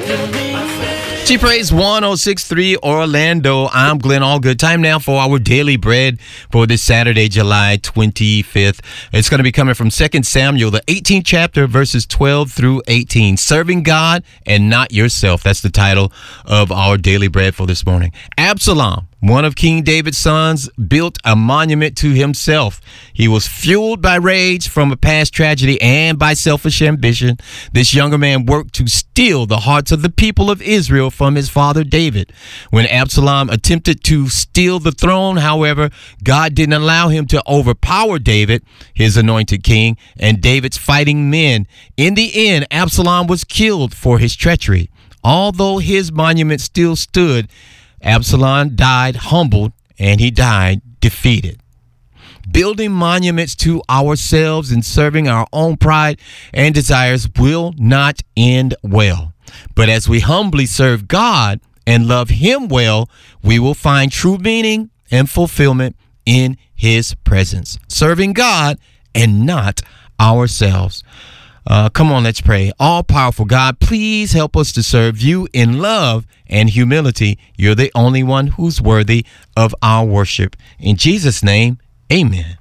She Praise 106.3 Orlando. I'm Glenn Allgood. Time now for our daily bread for this Saturday, July 25th. It's going to be coming from 2 Samuel, the 18th chapter, verses 12 through 18. Serving God and not yourself. That's the title of our daily bread for this morning. Absalom, one of King David's sons, built a monument to himself. He was fueled by rage from a past tragedy and by selfish ambition. This younger man worked to steal the hearts of the people of Israel from his father David. When Absalom attempted to steal the throne, however, God didn't allow him to overpower David, his anointed king, and David's fighting men. In the end, Absalom was killed for his treachery. Although his monument still stood, Absalom died humbled, and he died defeated. Building monuments to ourselves and serving our own pride and desires will not end well. But as we humbly serve God and love Him well, we will find true meaning and fulfillment in His presence. Serving God and not ourselves. Come on, let's pray. All-powerful God, please help us to serve you in love and humility. You're the only one who's worthy of our worship. In Jesus' name, amen.